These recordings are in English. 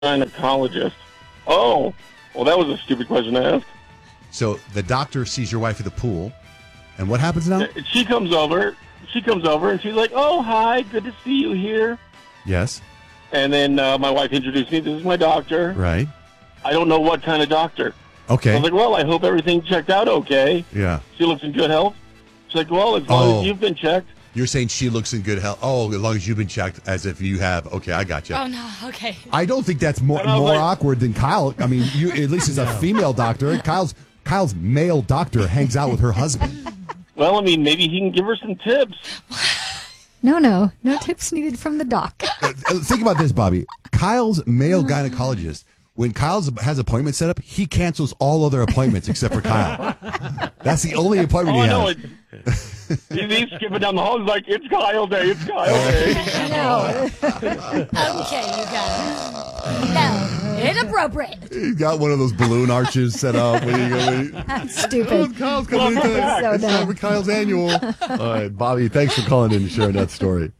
gynecologist. Oh, well, that was a stupid question to ask. So the doctor sees your wife at the pool, and what happens now? She comes over, and she's like, "Oh, hi, good to see you here." Yes. And then my wife introduced me. This is my doctor. Right. I don't know what kind of doctor. Okay. I was like, well, I hope everything checked out okay. Yeah. She looks in good health. She's like, well, as long as you've been checked. You're saying she looks in good health. Oh, as long as you've been checked, as if you have. Okay, I got you. Oh, no. Okay. I don't think that's more awkward than Kyle. I mean, you at least as a female doctor. Kyle's male doctor hangs out with her husband. Well, I mean, maybe he can give her some tips. No tips needed from the doc. Think about this, Bobby. Kyle's male gynecologist. When Kyle has appointments set up, he cancels all other appointments except for Kyle. That's the only appointment he has. He's skipping down the hall. He's like, it's Kyle Day. It's Kyle Day. No. Okay, you guys. No, inappropriate. He's got one of those balloon arches set up. That's stupid. Kyle's coming in. So It's time for Kyle's annual. All right, Bobby, thanks for calling in and sharing that story.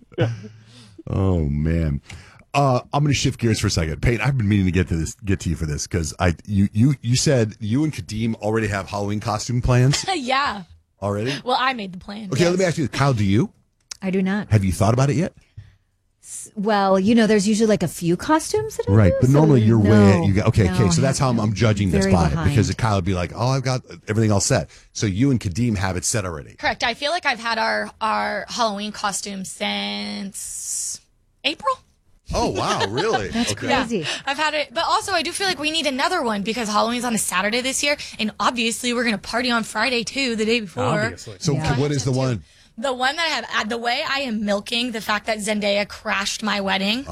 Oh, man. I'm going to shift gears for a second. Peyton, I've been meaning to get to you for this because you said you and Kadeem already have Halloween costume plans. Yeah. Already? Well, I made the plan. Okay, let me ask you, Kyle, do you? I do not. Have you thought about it yet? Well, there's usually like a few costumes that I right, do, but so normally you're way no, you got okay. no, So that's how I'm judging this very by behind. it because Kyle would be like, "Oh, I've got everything all set." So you and Kadeem have it set already. Correct. I feel like I've had our Halloween costume since April. Oh, wow, really? That's crazy. Yeah, I've had it. But also, I do feel like we need another one because Halloween's on a Saturday this year. And obviously, we're going to party on Friday, too, the day before. Obviously. So what is the one? The one that I have, the way I am milking the fact that Zendaya crashed my wedding.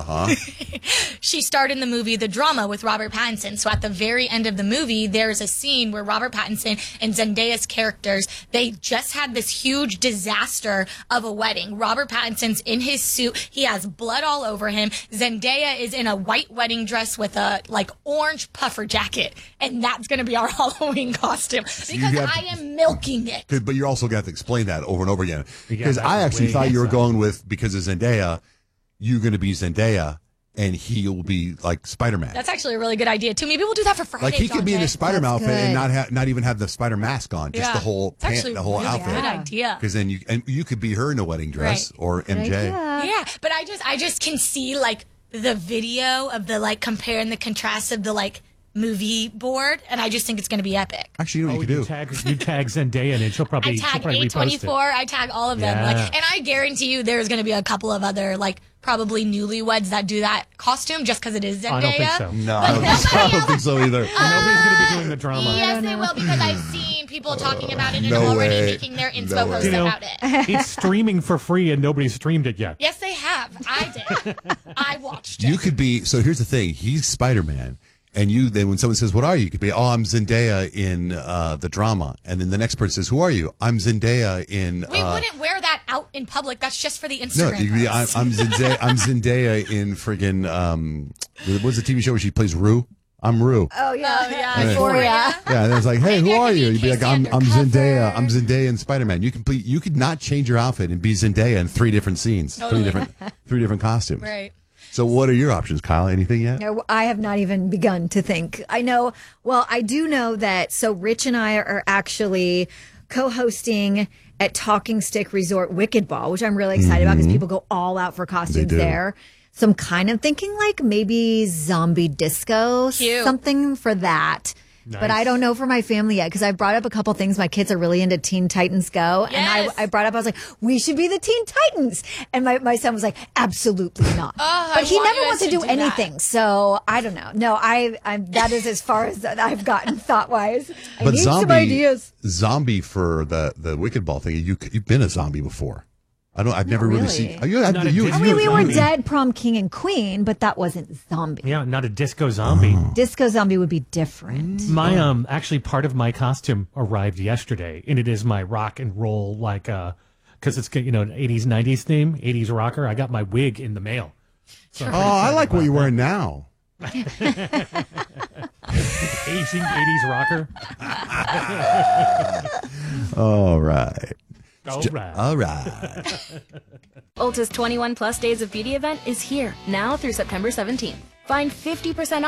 She starred in the movie The Drama with Robert Pattinson. So at the very end of the movie, there's a scene where Robert Pattinson and Zendaya's characters, they just had this huge disaster of a wedding. Robert Pattinson's in his suit. He has blood all over him. Zendaya is in a white wedding dress with a orange puffer jacket. And that's going to be our Halloween costume because I am milking it. But you're also going to have to explain that over and over again. Yeah, Because I actually thought you were going with, because of Zendaya, you're going to be Zendaya, and he'll be like Spider-Man. That's actually a really good idea, too. Maybe we'll do that for Friday. Like he could be in a Spider-Man That's outfit and good. not even have the Spider mask on, just the whole It's actually the whole really outfit. good idea. Because then you could be her in a wedding dress or MJ. Yeah, but I just can see the video of the compare and the contrast of the movie board, and I just think it's going to be epic. Actually, you know what you could do? You tag Zendaya in it. She'll probably I tag repost it. A24. I tag all of them. Yeah. And I guarantee you, there's going to be a couple of other probably newlyweds that do that costume just because it is Zendaya. I don't think so. No, I don't think so either. Nobody's going to be doing the drama. Yes, they will because I've seen people talking about it and No already way. making their inspo No way. posts about it. It's streaming for free and nobody's streamed it yet. Yes, they have. I did. I watched it. You could be. So here's the thing. He's Spider-Man. And then when someone says, "What are you?" You could be, "Oh, I'm Zendaya in The Drama." And then the next person says, "Who are you?" "I'm Zendaya in." We wouldn't wear that out in public. That's just for the No, Instagram. you could be, posts. I'm Zendaya. I'm Zendaya in friggin' what's the TV show where she plays Rue? I'm Rue. Oh, yeah. Oh, yeah. Euphoria. Yeah, and it's like, "Hey, who that are could be you?" You'd be like, Casey "I'm Undercover." Zendaya. I'm Zendaya in Spider-Man." You could not change your outfit and be Zendaya in 3 different scenes, Totally. three different costumes. Right. So, what are your options, Kyle? Anything yet? No, I have not even begun to think. I know, well, I do know that, so Rich and I are actually co-hosting at Talking Stick Resort Wicked Ball, which I'm really excited about because people go all out for costumes do. there. So I'm kind of thinking maybe zombie disco, Cute. something for that. But I don't know for my family yet because I brought up a couple things. My kids are really into Teen Titans Go. Yes. And I brought up, I was like, we should be the Teen Titans. And my son was like, absolutely not. But he want never you wants guys to to do do that. anything. So I don't know. No, that is as far as I've gotten thought wise. I But need some ideas. zombie for the Wicked Ball thing. You've been a zombie before. I've never really really. seen. Not a Disney I mean, we were zombie. dead prom king and queen, but that wasn't zombie. Yeah, not a disco zombie. Disco zombie would be different. My actually part of my costume arrived yesterday, and it is my rock and roll because it's an 80s 90s theme, 80s rocker. I got my wig in the mail. So I'm Oh, pretty I excited like what about you're that. wearing now. Aging 80s rocker. All right. All right. All right. Ulta's 21 Plus Days of Beauty event is here, now through September 17th. Find 50%